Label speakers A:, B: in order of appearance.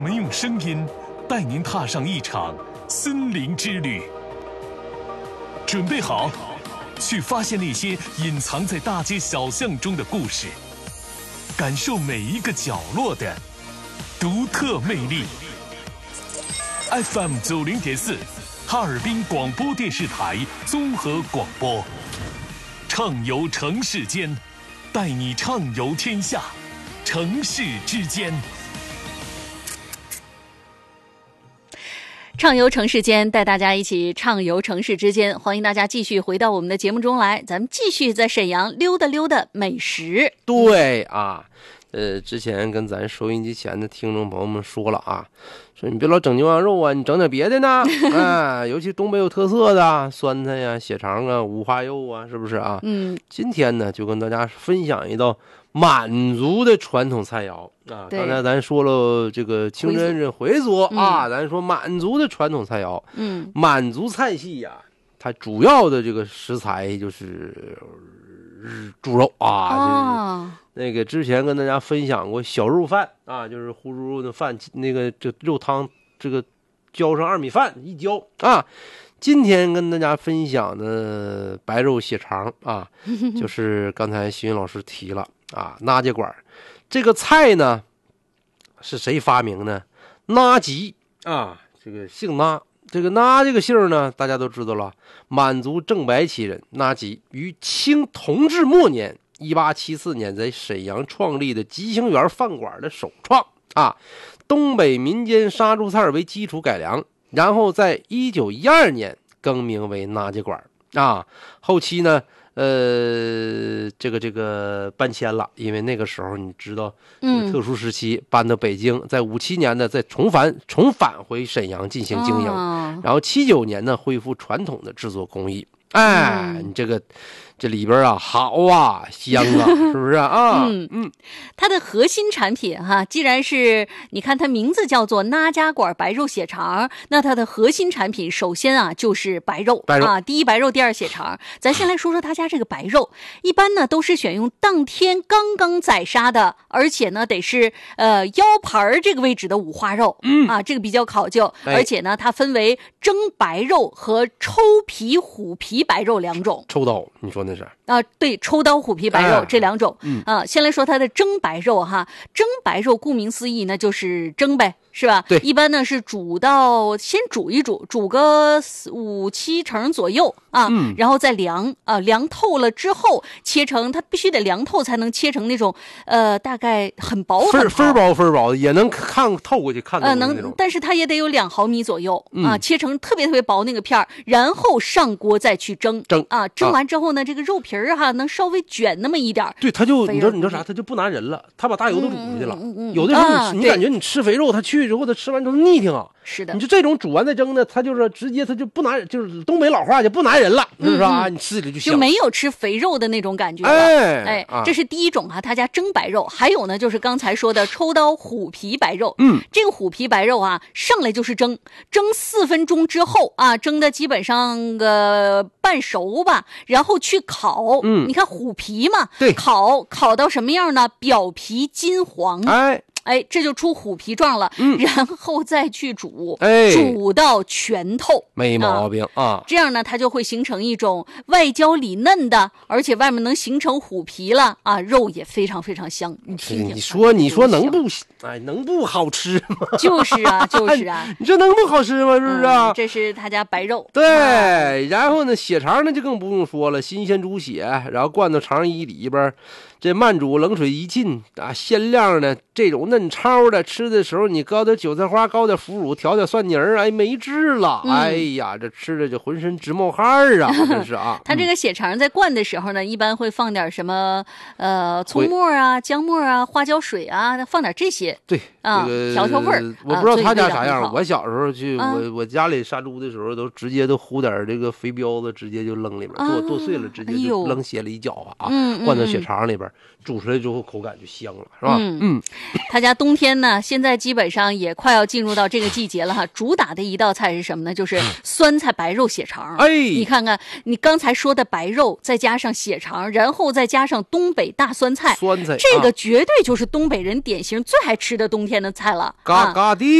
A: 我们用声音带您踏上一场森林之旅，准备好，去发现那些隐藏在大街小巷中的故事，感受每一个角落的独特魅力。FM 90.4，哈尔滨广播电视台综合广播，畅游城市间，带你畅游天下，城市之间。
B: 畅游城市间，带大家一起畅游城市之间。欢迎大家继续回到我们的节目中来，咱们继续在沈阳溜达溜达美食。
C: 对啊，之前跟咱收音机前的听众朋友们说了啊，说你别老整牛羊肉啊，你整点别的呢啊，尤其东北有特色的酸菜呀、血肠啊、五花肉啊，是不是啊？今天呢就跟大家分享一道满族的传统菜肴啊。刚才咱说了这个清真人回族啊，咱说满族的传统菜肴。满族菜系呀，它主要的这个食材就是猪肉啊。那个之前跟大家分享过小肉饭啊，就是呼猪肉的饭，那个这肉汤这个浇上2米饭一浇啊。今天跟大家分享的白肉血肠啊，就是刚才徐云老师提了啊，那家馆这个菜呢是谁发明呢？那吉啊，这个姓那，这个那这个姓呢大家都知道了，满族正白旗人那吉于清同治末年1874年在沈阳创立的吉兴园饭馆的首创啊，东北民间杀猪菜为基础改良，然后在1912年更名为那家馆啊。后期呢这个搬迁了，因为那个时候你知道特殊时期搬到北京，在57年呢再重返回沈阳进行经营，然后79年呢恢复传统的制作工艺。哎，你这里边啊好啊香啊，是不是啊？
B: 它的核心产品哈，既然是你看它名字叫做那家馆白肉血肠，那它的核心产品首先啊就是白肉啊，第一白肉，第二血肠。咱先来说说他家这个白肉，一般呢都是选用当天刚刚宰杀的，而且呢得是腰盘这个位置的五花肉，啊，这个比较考究，而且呢它分为蒸白肉和抽皮虎皮白肉2种。
C: 抽刀，你说那是
B: 啊，对，抽刀虎皮白肉这2种。先来说它的蒸白肉哈，蒸白肉顾名思义呢就是蒸呗，是吧？
C: 对，
B: 一般呢是先煮一煮，煮个5-7成左右啊，然后再凉啊，凉透了之后切成，它必须得凉透才能切成那种大概很薄很薄
C: 分薄的，也能看透过去看到那种，
B: 但是它也得有2毫米左右啊，切成特别特别薄那个片儿，然后上锅再去蒸啊，蒸完之后呢，这个肉皮儿哈能稍微卷那么一点。
C: 对，他就你知道啥？他就不拿人了，他把大油都煮出去了。有的时候你感觉你吃肥肉，他去之后他吃完之后腻挺啊。
B: 是的，
C: 你就这种煮完再蒸呢，他就是直接他就不拿，就是东北老话就不拿人了，是不是啊？你吃起来就香，
B: 就没有吃肥肉的那种感觉了。哎，这是第一种哈，他家蒸白肉。还有呢，就是刚才说的抽刀虎皮白肉。这个虎皮白肉啊，上来就是蒸4分钟之后啊，蒸的基本上个半熟吧，然后去烤。你看虎皮嘛，
C: 对，
B: 烤到什么样呢？表皮金黄。哎，这就出虎皮状了，然后再去煮，煮到全透，
C: 没毛病啊。
B: 这样呢，它就会形成一种外焦里嫩的，而且外面能形成虎皮了啊，肉也非常非常香。你听听，
C: 你说能不好吃吗？
B: 就是啊，
C: 你这能不好吃吗？是不是啊？
B: 这是他家白肉。
C: 对，然后呢，血肠呢就更不用说了，新鲜猪血，然后灌到肠衣里边。这慢煮冷水一浸啊，鲜亮的这种嫩超的，吃的时候你搁点韭菜花，高点腐乳，调点蒜泥儿，哎，没治了。哎呀，这吃着就浑身直冒汗啊，真是啊。
B: 它这个血肠在灌的时候呢，一般会放点什么葱末啊、姜末啊、花椒水啊，放点这些。
C: 对
B: 啊，调味儿。
C: 我不知道他家啥样。我小时候去我家里杀猪的时候，都直接都糊点这个肥膘子，直接就扔里边，剁碎了，直接就扔血里一搅啊，灌到血肠里边。 煮出来之后口感就香了，是吧？
B: 他家冬天呢，现在基本上也快要进入到这个季节了哈。主打的一道菜是什么呢？就是酸菜白肉血肠。你看看你刚才说的白肉，再加上血肠，然后再加上东北大酸菜，
C: 酸菜
B: 这个绝对就是东北人典型最爱吃的冬天的菜了。
C: 嘎嘎的。